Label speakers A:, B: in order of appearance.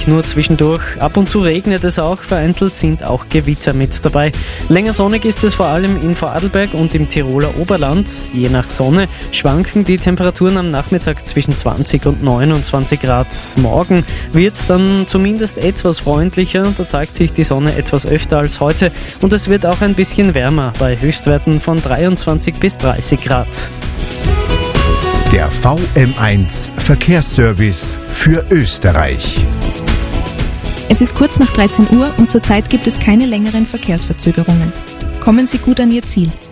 A: eigentlich nur zwischendurch. Ab und zu regnet es auch, vereinzelt sind auch Gewitter mit dabei. Länger sonnig ist es vor allem in Vorarlberg und im Tiroler Oberland. Je nach Sonne schwanken die Temperaturen am Nachmittag zwischen 20 und 29 Grad. Morgen wird es dann zumindest etwas freundlicher. Da zeigt sich die Sonne etwas öfter als heute und es wird auch ein bisschen wärmer bei Höchstwerten von 23 bis 30 Grad.
B: Der VM1 Verkehrsservice für Österreich.
C: Es ist kurz nach 13 Uhr und zurzeit gibt es keine längeren Verkehrsverzögerungen. Kommen Sie gut an Ihr Ziel.